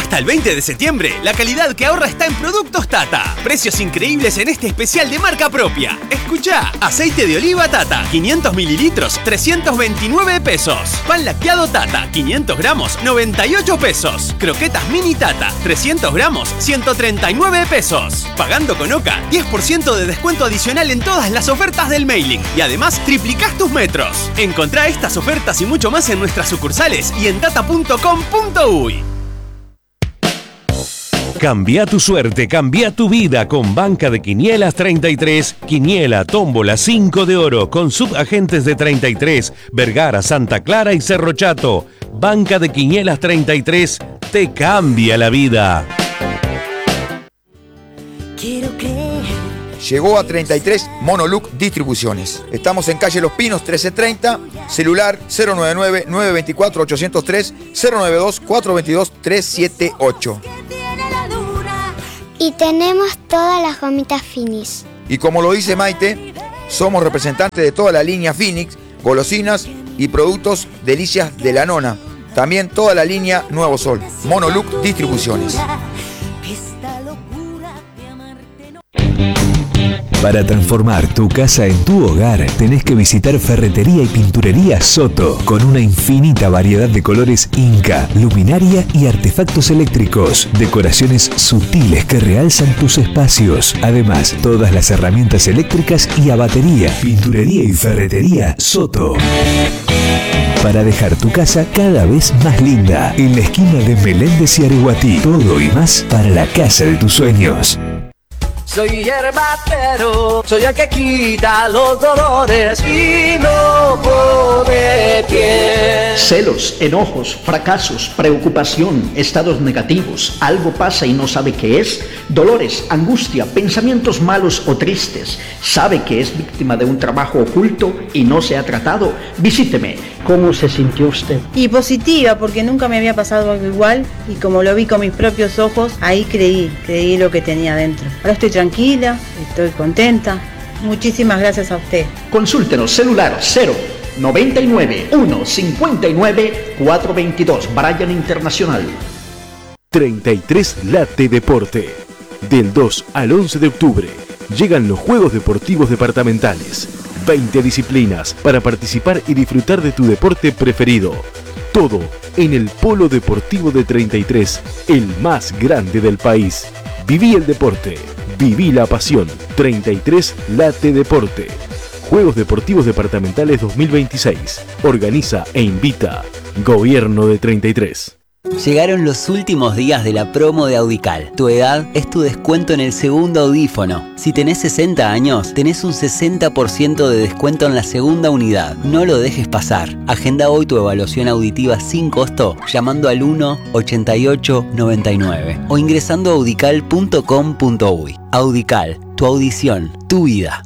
Hasta el 20 de septiembre, la calidad que ahorra está en Productos Tata. Precios increíbles en este especial de marca propia. Escuchá, aceite de oliva Tata, 500 mililitros, 329 pesos. Pan lacteado Tata, 500 gramos, 98 pesos. Croquetas mini Tata, 300 gramos, 139 pesos. Pagando con OCA, 10% de descuento adicional en todas las ofertas del mailing. Y además, triplicás tus metros. Encontrá estas ofertas y mucho más en nuestras sucursales y en tata.com.uy. Cambia tu suerte, cambia tu vida con Banca de Quinielas 33, Quiniela, Tómbola, 5 de oro, con subagentes de 33, Vergara, Santa Clara y Cerro Chato. Banca de Quinielas 33, te cambia la vida. Quiero creer. Llegó a 33 Monoluc Distribuciones. Estamos en calle Los Pinos 1330, celular 099-924-803, 092-422-378. Y tenemos todas las gomitas Finis. Y como lo dice Maite, somos representantes de toda la línea Phoenix, golosinas y productos delicias de la nona. También toda la línea Nuevo Sol. Monoluc Distribuciones. Para transformar tu casa en tu hogar, tenés que visitar Ferretería y Pinturería Soto, con una infinita variedad de colores Inca, luminaria y artefactos eléctricos, decoraciones sutiles que realzan tus espacios. Además, todas las herramientas eléctricas y a batería. Pinturería y Ferretería Soto. Para dejar tu casa cada vez más linda, en la esquina de Meléndez y Areguatí. Todo y más para la casa de tus sueños. Soy herbatero, soy el que quita los dolores y no pone pie. Celos, enojos, fracasos, preocupación, estados negativos, algo pasa y no sabe qué es, dolores, angustia, pensamientos malos o tristes, sabe que es víctima de un trabajo oculto y no se ha tratado. Visíteme. ¿Cómo se sintió usted? Y positiva, porque nunca me había pasado algo igual y como lo vi con mis propios ojos, ahí creí lo que tenía dentro. Ahora estoy tranquila, estoy contenta. Muchísimas gracias a usted. Consúltenos, celular 099-159-422, Bryan Internacional. 33 Late Deporte. Del 2 al 11 de octubre llegan los Juegos Deportivos Departamentales. 20 disciplinas para participar y disfrutar de tu deporte preferido. Todo en el Polo Deportivo de 33, el más grande del país. Viví el deporte, viví la pasión. 33 Late Deporte. Juegos Deportivos Departamentales 2026. Organiza e invita Gobierno de 33. Llegaron los últimos días de la promo de Audical. Tu edad es tu descuento en el segundo audífono. Si tenés 60 años, tenés un 60% de descuento en la segunda unidad. No lo dejes pasar. Agenda hoy tu evaluación auditiva sin costo llamando al 1-88-99 o ingresando a audical.com.uy. Audical, tu audición, tu vida.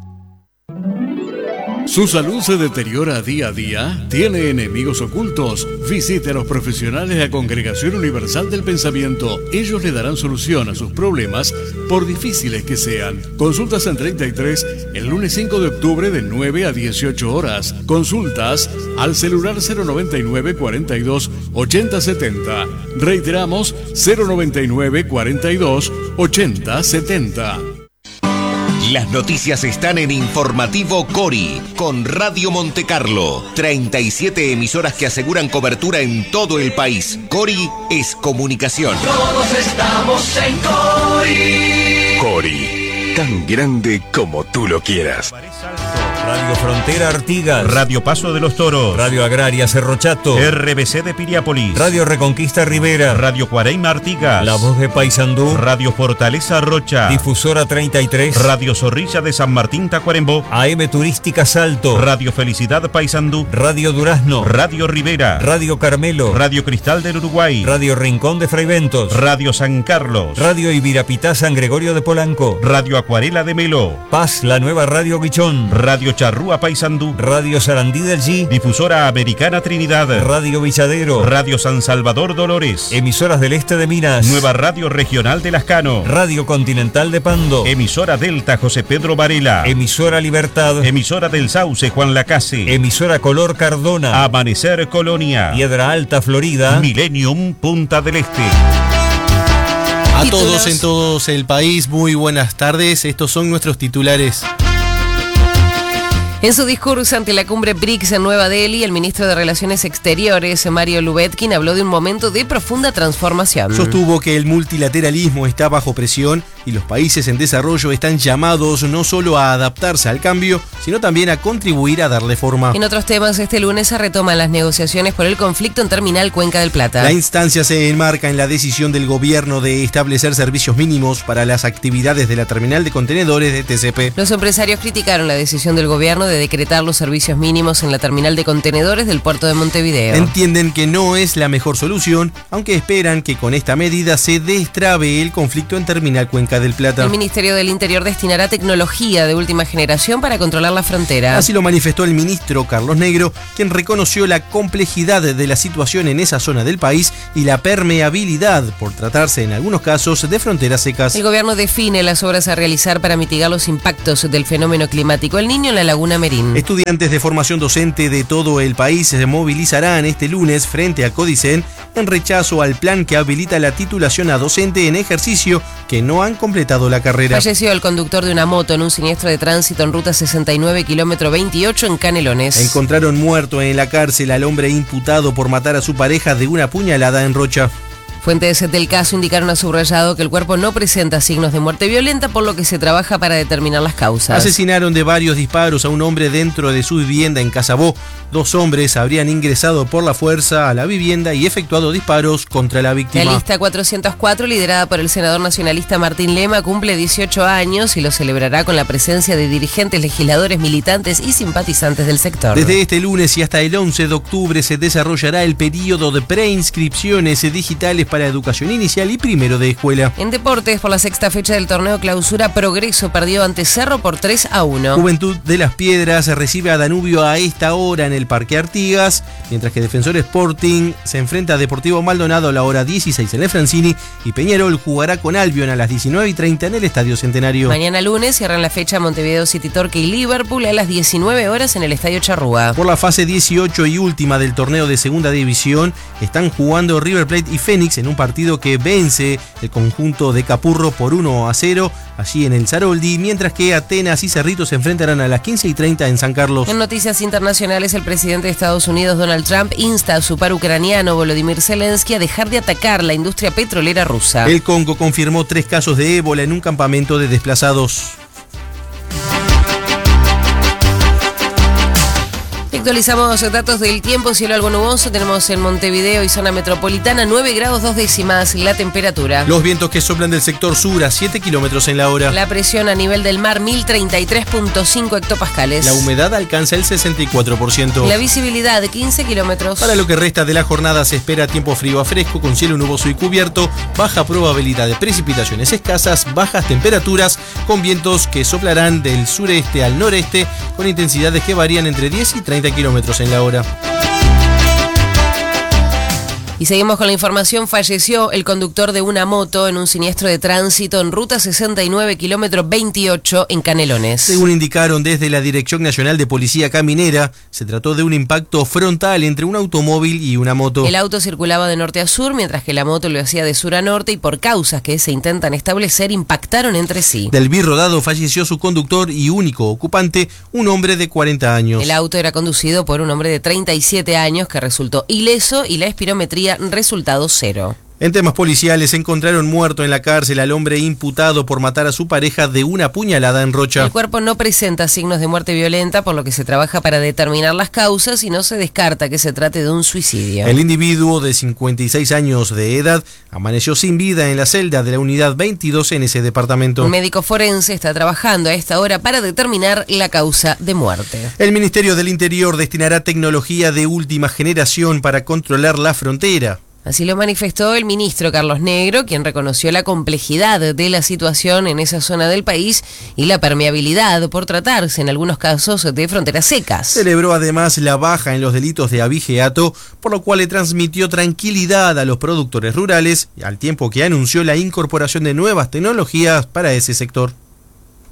¿Su salud se deteriora día a día? ¿Tiene enemigos ocultos? Visite a los profesionales de la Congregación Universal del Pensamiento. Ellos le darán solución a sus problemas, por difíciles que sean. Consultas en 33 el lunes 5 de octubre de 9 a 18 horas. Consultas al celular 099 42 80 70. Reiteramos 099 42 80 70. Las noticias están en Informativo Cori, con Radio Montecarlo. 37 emisoras que aseguran cobertura en todo el país. Cori es comunicación. Todos estamos en Cori. Cori, tan grande como tú lo quieras. Radio Frontera Artigas, Radio Paso de los Toros, Radio Agraria Cerro Chato, RBC de Piriápolis, Radio Reconquista Rivera, Radio Cuareima Artigas, La Voz de Paysandú, Radio Fortaleza Rocha, Difusora 33, Radio Zorrilla de San Martín Tacuarembó, AM Turística Salto, Radio Felicidad Paysandú, Radio Durazno, Radio Rivera, Radio Carmelo, Radio Cristal del Uruguay, Radio Rincón de Fraiventos, Radio San Carlos, Radio Ibirapitá San Gregorio de Polanco, Radio Acuarela de Melo, Paz, la nueva Radio Guichón, Radio Charrúa Paysandú, Radio Sarandí del G, Difusora Americana Trinidad, Radio Villadero, Radio San Salvador Dolores, Emisoras del Este de Minas, Nueva Radio Regional de Lascano, Radio Continental de Pando, Emisora Delta José Pedro Varela, Emisora Libertad, Emisora del Sauce Juan Lacase, Emisora Color Cardona, Amanecer Colonia, Piedra Alta Florida, Millennium Punta del Este. A todos en todo el país, muy buenas tardes. Estos son nuestros titulares. En su discurso ante la cumbre BRICS en Nueva Delhi, el ministro de Relaciones Exteriores, Mario Lubetkin, habló de un momento de profunda transformación. Sostuvo que el multilateralismo está bajo presión y los países en desarrollo están llamados no solo a adaptarse al cambio, sino también a contribuir a darle forma. En otros temas, este lunes se retoman las negociaciones por el conflicto en Terminal Cuenca del Plata. La instancia se enmarca en la decisión del gobierno de establecer servicios mínimos para las actividades de la terminal de contenedores de TCP. Los empresarios criticaron la decisión del gobierno de decretar los servicios mínimos en la terminal de contenedores del puerto de Montevideo. Entienden que no es la mejor solución, aunque esperan que con esta medida se destrabe el conflicto en Terminal Cuenca del Plata. El Ministerio del Interior destinará tecnología de última generación para controlar la frontera. Así lo manifestó el ministro Carlos Negro, quien reconoció la complejidad de la situación en esa zona del país y la permeabilidad, por tratarse en algunos casos de fronteras secas. El gobierno define las obras a realizar para mitigar los impactos del fenómeno climático El Niño en la Laguna Merín. Estudiantes de formación docente de todo el país se movilizarán este lunes frente a Codicen en rechazo al plan que habilita la titulación a docente en ejercicio que no han completado la carrera. Falleció el conductor de una moto en un siniestro de tránsito en ruta 69, kilómetro 28 en Canelones. Encontraron muerto en la cárcel al hombre imputado por matar a su pareja de una puñalada en Rocha. Fuentes del caso indicaron a subrayado que el cuerpo no presenta signos de muerte violenta, por lo que se trabaja para determinar las causas. Asesinaron de varios disparos a un hombre dentro de su vivienda en Casabó. 2 hombres habrían ingresado por la fuerza a la vivienda y efectuado disparos contra la víctima. La lista 404, liderada por el senador nacionalista Martín Lema, cumple 18 años y lo celebrará con la presencia de dirigentes, legisladores, militantes y simpatizantes del sector. Desde este lunes y hasta el 11 de octubre se desarrollará el periodo de preinscripciones digitales para educación inicial y primero de escuela. En deportes, por la sexta fecha del torneo Clausura, Progreso perdió ante Cerro por 3-1. Juventud de las Piedras recibe a Danubio a esta hora en el Parque Artigas, mientras que Defensor Sporting se enfrenta a Deportivo Maldonado a la hora 16 en el Francini y Peñarol jugará con Albion a las 19:30 en el Estadio Centenario. Mañana lunes cierran la fecha Montevideo City Torque y Liverpool a las 19 horas en el Estadio Charrúa. Por la fase 18 y última del torneo de Segunda División están jugando River Plate y Fénix en un partido que vence el conjunto de Capurro por 1-0 allí en el Zaroldi, mientras que Atenas y Cerrito se enfrentarán a las 15:30 en San Carlos. En noticias internacionales, el presidente de Estados Unidos, Donald Trump, insta a su par ucraniano, Volodymyr Zelensky, a dejar de atacar la industria petrolera rusa. El Congo confirmó 3 casos de ébola en un campamento de desplazados. Actualizamos datos del tiempo, cielo algo nuboso, tenemos en Montevideo y zona metropolitana 9 grados 2 décimas la temperatura. Los vientos que soplan del sector sur a 7 kilómetros en la hora. La presión a nivel del mar 1033.5 hectopascales. La humedad alcanza el 64%. La visibilidad de 15 kilómetros. Para lo que resta de la jornada se espera tiempo frío a fresco con cielo nuboso y cubierto, baja probabilidad de precipitaciones escasas, bajas temperaturas con vientos que soplarán del sureste al noreste con intensidades que varían entre 10 y 30 kilómetros en la hora. Y seguimos con la información. Falleció el conductor de una moto en un siniestro de tránsito en ruta 69, kilómetro 28 en Canelones. Según indicaron desde la Dirección Nacional de Policía Caminera, se trató de un impacto frontal entre un automóvil y una moto. El auto circulaba de norte a sur, mientras que la moto lo hacía de sur a norte y por causas que se intentan establecer impactaron entre sí. Del rodado falleció su conductor y único ocupante, un hombre de 40 años. El auto era conducido por un hombre de 37 años que resultó ileso y la espirometría resultado 0. En temas policiales, encontraron muerto en la cárcel al hombre imputado por matar a su pareja de una puñalada en Rocha. El cuerpo no presenta signos de muerte violenta, por lo que se trabaja para determinar las causas y no se descarta que se trate de un suicidio. El individuo de 56 años de edad amaneció sin vida en la celda de la unidad 22 en ese departamento. Un médico forense está trabajando a esta hora para determinar la causa de muerte. El Ministerio del Interior destinará tecnología de última generación para controlar la frontera. Así lo manifestó el ministro Carlos Negro, quien reconoció la complejidad de la situación en esa zona del país y la permeabilidad por tratarse en algunos casos de fronteras secas. Celebró además la baja en los delitos de abigeato, por lo cual le transmitió tranquilidad a los productores rurales, al tiempo que anunció la incorporación de nuevas tecnologías para ese sector.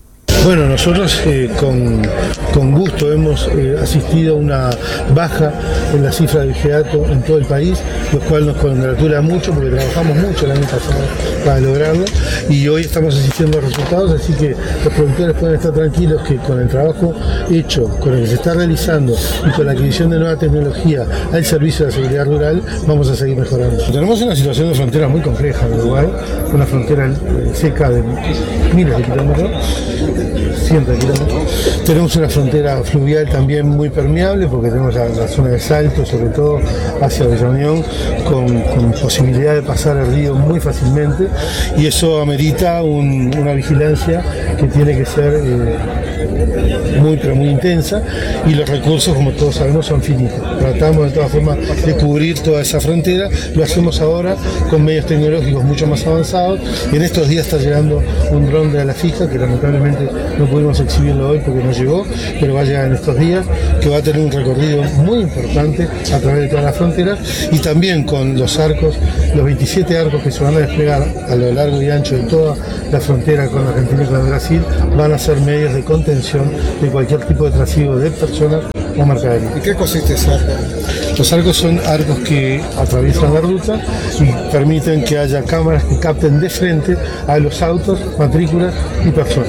Bueno, nosotros con gusto hemos asistido a una baja en la cifra de vigiato en todo el país, lo cual nos congratula mucho porque trabajamos mucho el año pasado para lograrlo y hoy estamos asistiendo a resultados, así que los productores pueden estar tranquilos que con el trabajo hecho, con el que se está realizando y con la adquisición de nueva tecnología al servicio de la seguridad rural, vamos a seguir mejorando. Tenemos una situación de frontera muy compleja en Uruguay, una frontera seca de miles de kilómetros, cientos de kilómetros. Tenemos una frontera fluvial también muy permeable porque tenemos la zona de Salto, sobre todo hacia Villa Unión, con posibilidad de pasar el río muy fácilmente y eso amerita una vigilancia que tiene que ser muy intensa y los recursos, como todos sabemos, son finitos. Tratamos de todas formas de cubrir toda esa frontera, lo hacemos ahora con medios tecnológicos mucho más avanzados. En estos días está llegando un dron de la fija que lamentablemente no pudimos exhibirlo hoy porque no llegó, pero va a llegar en estos días, que va a tener un recorrido muy importante a través de todas las fronteras y también con los arcos, los 27 arcos que se van a desplegar a lo largo y ancho de toda la frontera con Argentina y con Brasil, van a ser medios de contención de cualquier tipo de tráfico de personas o mercadería. ¿Y qué consiste ese arco? Los arcos son arcos que atraviesan la ruta y permiten que haya cámaras que capten de frente a los autos, matrículas y personas.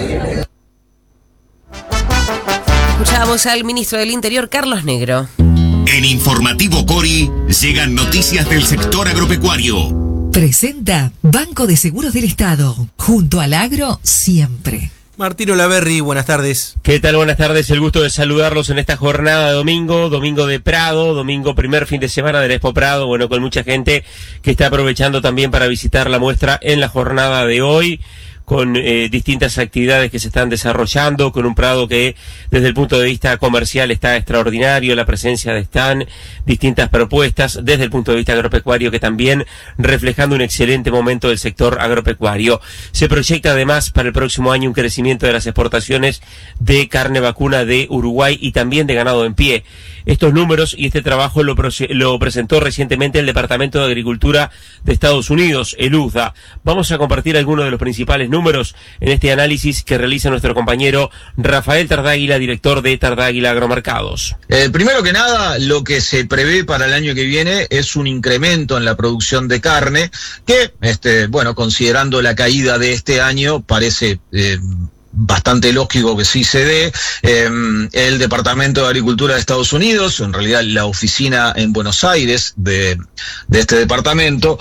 Escuchábamos al ministro del Interior, Carlos Negro. En Informativo Cori llegan noticias del sector agropecuario. Presenta Banco de Seguros del Estado. Junto al agro, siempre. Martín Olaverri, buenas tardes. ¿Qué tal? Buenas tardes, el gusto de saludarlos en esta jornada de domingo de Prado, domingo primer fin de semana del Expo Prado, bueno, con mucha gente que está aprovechando también para visitar la muestra en la jornada de hoy, con distintas actividades que se están desarrollando, con un Prado que desde el punto de vista comercial está extraordinario, la presencia de stand, distintas propuestas, desde el punto de vista agropecuario que también reflejando un excelente momento del sector agropecuario. Se proyecta además para el próximo año un crecimiento de las exportaciones de carne vacuna de Uruguay y también de ganado en pie. Estos números y este trabajo lo presentó recientemente el Departamento de Agricultura de Estados Unidos, el USDA. Vamos a compartir algunos de los principales números en este análisis que realiza nuestro compañero Rafael Tardáguila, director de Tardáguila Agromercados. Primero que nada, lo que se prevé para el año que viene es un incremento en la producción de carne que, considerando la caída de este año, parece bastante lógico que sí se dé. El Departamento de Agricultura de Estados Unidos, en realidad la oficina en Buenos Aires de este departamento,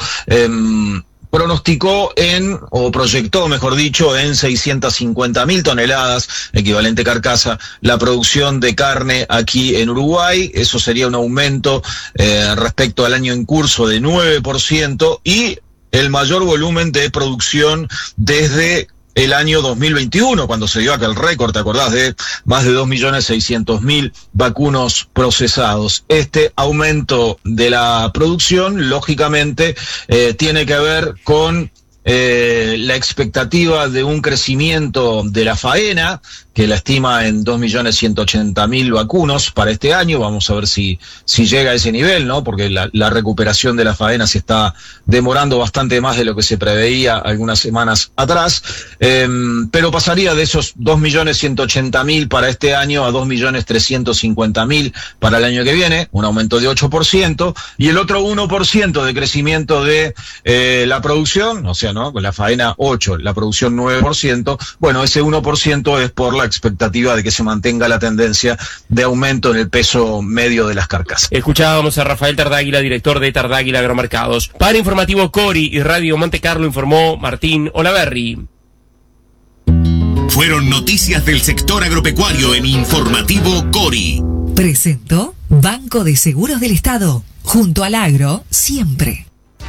pronosticó proyectó, mejor dicho, en 650.000 toneladas, equivalente carcasa, la producción de carne aquí en Uruguay. Eso sería un aumento respecto al año en curso de 9% y el mayor volumen de producción desde el año 2021, cuando se dio aquel récord, ¿te acordás? De más de 2.600.000 vacunos procesados. Este aumento de la producción, lógicamente, tiene que ver con la expectativa de un crecimiento de la faena, que la estima en 2.180.000 vacunos para este año. Vamos a ver si llega a ese nivel, ¿no? Porque la recuperación de la faena se está demorando bastante más de lo que se preveía algunas semanas atrás, pero pasaría de esos 2.180.000 para este año a 2.350.000 para el año que viene, un aumento de 8%, y el otro 1% de crecimiento de la producción, o sea, ¿no? Con la faena 8, la producción 9%, bueno, ese 1% es por la expectativa de que se mantenga la tendencia de aumento en el peso medio de las carcasas. Escuchábamos a Rafael Tardáguila, director de Tardáguila Agromercados. Para Informativo Cori y Radio Monte Carlo informó Martín Olaverri. Fueron noticias del sector agropecuario en Informativo Cori. Presentó Banco de Seguros del Estado. Junto al agro, siempre.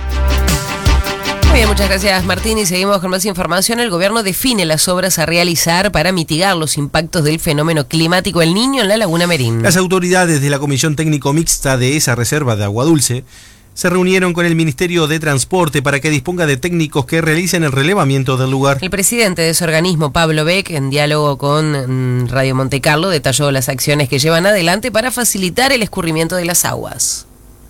Muy bien, muchas gracias Martín y seguimos con más información. El gobierno define las obras a realizar para mitigar los impactos del fenómeno climático El Niño en la Laguna Merín. Las autoridades de la Comisión Técnico Mixta de esa reserva de agua dulce se reunieron con el Ministerio de Transporte para que disponga de técnicos que realicen el relevamiento del lugar. El presidente de ese organismo, Pablo Beck, en diálogo con Radio Monte Carlo, detalló las acciones que llevan adelante para facilitar el escurrimiento de las aguas.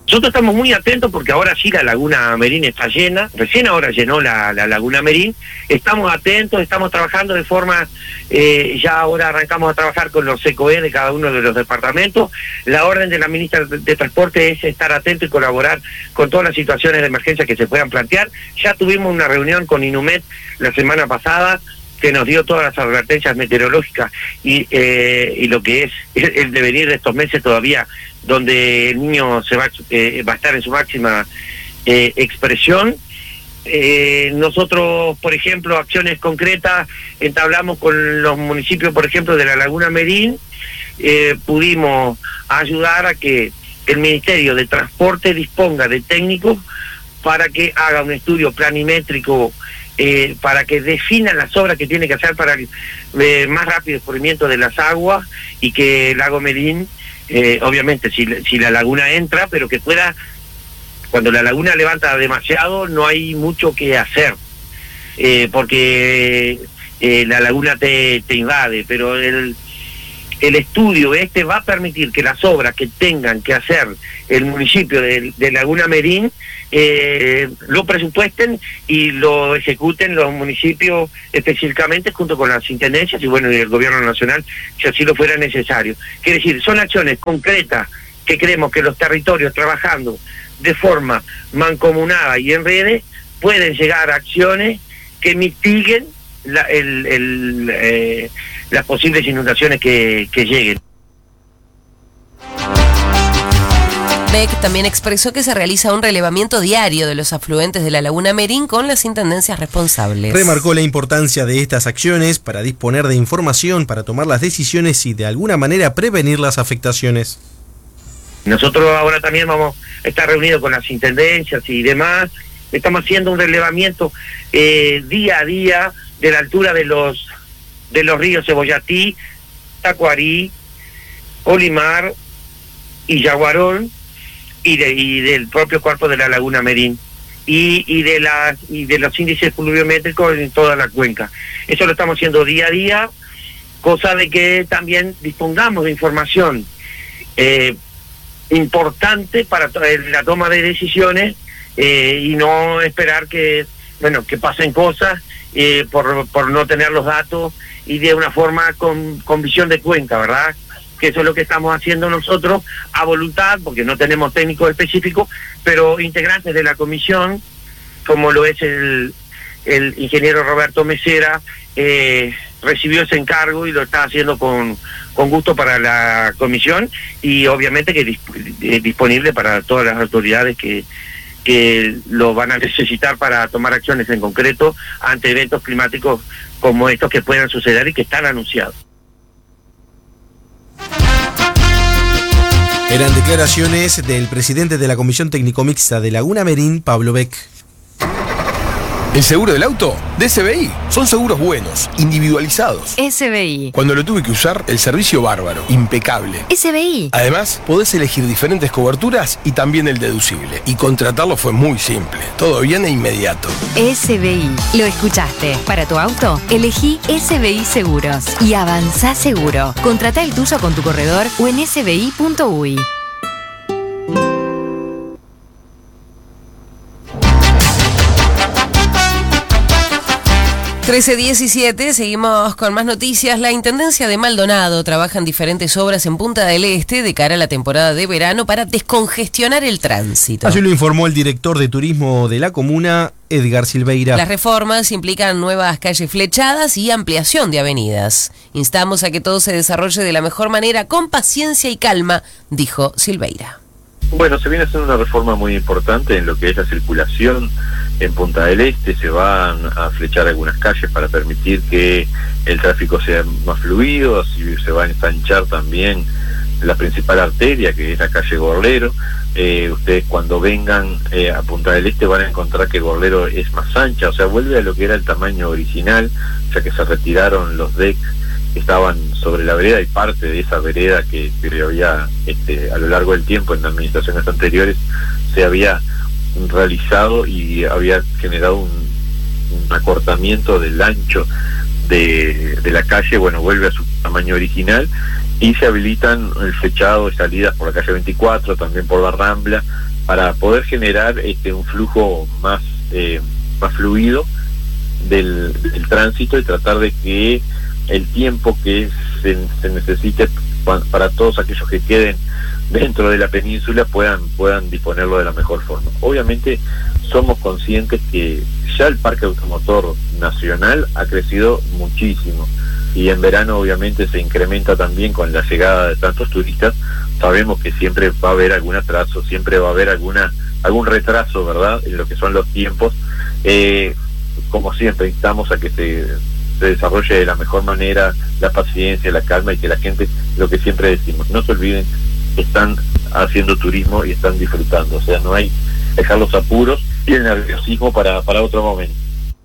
Nosotros estamos muy atentos porque ahora sí la Laguna Merín está llena, recién ahora llenó la Laguna Merín, estamos atentos, estamos trabajando de forma, ya ahora arrancamos a trabajar con los CECOE de cada uno de los departamentos. La orden de la ministra de Transporte es estar atento y colaborar con todas las situaciones de emergencia que se puedan plantear. Ya tuvimos una reunión con Inumet la semana pasada, que nos dio todas las advertencias meteorológicas y lo que es el devenir de estos meses todavía, donde el niño va a estar en su máxima expresión. Nosotros, por ejemplo, acciones concretas, entablamos con los municipios, por ejemplo, de la Laguna Merín, pudimos ayudar a que el Ministerio de Transporte disponga de técnicos para que haga un estudio planimétrico, para que definan las obras que tiene que hacer para el más rápido escurrimiento de las aguas y que el lago Merín, obviamente si la laguna entra, pero que pueda, cuando la laguna levanta demasiado no hay mucho que hacer, porque la laguna te invade, pero el estudio va a permitir que las obras que tengan que hacer el municipio de Laguna Merín lo presupuesten y lo ejecuten los municipios específicamente junto con las intendencias y bueno, y el gobierno nacional, si así lo fuera necesario. Quiere decir, son acciones concretas que creemos que los territorios trabajando de forma mancomunada y en redes pueden llegar a acciones que mitiguen las posibles inundaciones que lleguen. Beck también expresó que se realiza un relevamiento diario de los afluentes de la Laguna Merín con las intendencias responsables. Remarcó la importancia de estas acciones para disponer de información, para tomar las decisiones y de alguna manera prevenir las afectaciones. Nosotros ahora también vamos a estar reunidos con las intendencias y demás. Estamos haciendo un relevamiento día a día de la altura de los ríos Cebollatí, Tacuarí, Olimar y Yaguarón y del propio cuerpo de la Laguna Merín y de los índices pluviométricos en toda la cuenca. Eso lo estamos haciendo día a día, cosa de que también dispongamos de información importante para la toma de decisiones y no esperar que pasen cosas por no tener los datos y de una forma con visión de cuenca, ¿verdad? Que eso es lo que estamos haciendo nosotros a voluntad, porque no tenemos técnicos específicos, pero integrantes de la comisión, como lo es el ingeniero Roberto Mesera, recibió ese encargo y lo está haciendo con gusto para la comisión y obviamente que disponible para todas las autoridades que lo van a necesitar para tomar acciones en concreto ante eventos climáticos como estos que puedan suceder y que están anunciados. Eran declaraciones del presidente de la Comisión Técnico Mixta de Laguna Merín, Pablo Beck. ¿El seguro del auto? De SBI. Son seguros buenos, individualizados. SBI. Cuando lo tuve que usar, el servicio bárbaro, impecable. SBI. Además, podés elegir diferentes coberturas y también el deducible. Y contratarlo fue muy simple. Todo bien e inmediato. SBI. Lo escuchaste. Para tu auto, elegí SBI Seguros. Y avanzá seguro. Contratá el tuyo con tu corredor o en sbi.uy. 13:17, seguimos con más noticias. La Intendencia de Maldonado trabaja en diferentes obras en Punta del Este de cara a la temporada de verano para descongestionar el tránsito. Así lo informó el director de turismo de la comuna, Edgar Silveira. Las reformas implican nuevas calles flechadas y ampliación de avenidas. Instamos a que todo se desarrolle de la mejor manera, con paciencia y calma, dijo Silveira. Bueno, se viene haciendo una reforma muy importante en lo que es la circulación en Punta del Este. Se van a flechar algunas calles para permitir que el tráfico sea más fluido, así se va a ensanchar también la principal arteria, que es la calle Gorlero. Ustedes cuando vengan a Punta del Este van a encontrar que Gorlero es más ancha, o sea, vuelve a lo que era el tamaño original, ya que se retiraron los decks que estaban sobre la vereda y parte de esa vereda que había a lo largo del tiempo en administraciones anteriores se había realizado y había generado un acortamiento del ancho de la calle. Bueno, vuelve a su tamaño original y se habilitan el flechado de salidas por la calle 24, también por la Rambla, para poder generar un flujo más fluido del tránsito y tratar de que el tiempo que se necesite para todos aquellos que queden dentro de la península puedan disponerlo de la mejor forma. Obviamente somos conscientes que ya el parque automotor nacional ha crecido muchísimo y en verano obviamente se incrementa también con la llegada de tantos turistas. Sabemos que siempre va a haber algún atraso, siempre va a haber algún retraso, ¿verdad?, en lo que son los tiempos. Como siempre, instamos a que se desarrolle de la mejor manera la paciencia, la calma y que la gente, lo que siempre decimos, no se olviden que están haciendo turismo y están disfrutando, o sea, no hay dejar los apuros y el nerviosismo para otro momento.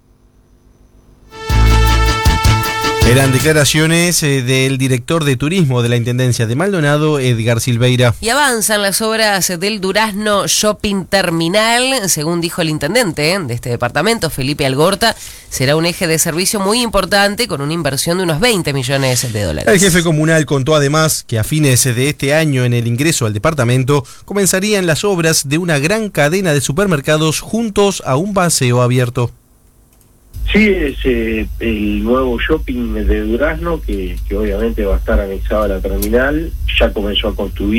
Eran declaraciones del director de turismo de la Intendencia de Maldonado, Edgar Silveira. Y avanzan las obras del Durazno Shopping Terminal, según dijo el intendente de este departamento, Felipe Algorta. Será un eje de servicio muy importante con una inversión de unos 20 millones de dólares. El jefe comunal contó además que a fines de este año, en el ingreso al departamento, comenzarían las obras de una gran cadena de supermercados juntos a un paseo abierto. Sí, es el nuevo shopping de Durazno que obviamente va a estar anexado a la terminal. Ya comenzó a construir